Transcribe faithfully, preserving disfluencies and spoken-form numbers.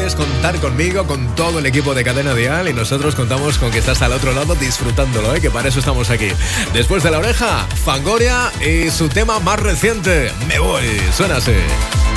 puedes contar conmigo, con todo el equipo de Cadena Dial, y nosotros contamos con que estás al otro lado disfrutándolo, ¿eh? Que para eso estamos aquí. Después de La Oreja, Fangoria y su tema más reciente, Me Voy. Suena así.